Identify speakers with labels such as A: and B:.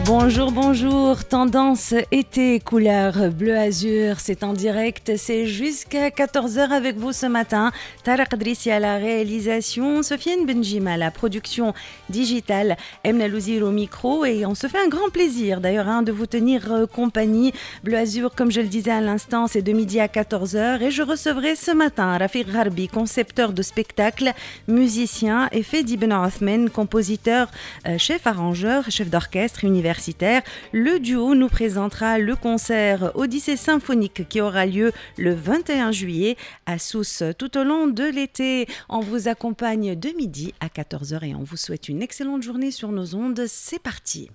A: Bonjour, bonjour, tendance été, couleur bleu azur, c'est en direct, c'est jusqu'à 14h avec vous ce matin. Tarek Drissi à la réalisation, Sofiane Benjima à la production digitale, Emna Louzir au micro et on se fait un grand plaisir d'ailleurs de vous tenir compagnie. Bleu azur, comme je le disais à l'instant, c'est de midi à 14h et je recevrai ce matin Rafiq Gharbi, concepteur de spectacle, musicien et Fedi Ben Othman, compositeur, chef arrangeur, chef d'orchestre universitaire. Le duo nous présentera le concert Odyssée symphonique qui aura lieu le 21 juillet à Sousse tout au long de l'été. On vous accompagne de midi à 14h et on vous souhaite une excellente journée sur nos ondes. C'est parti.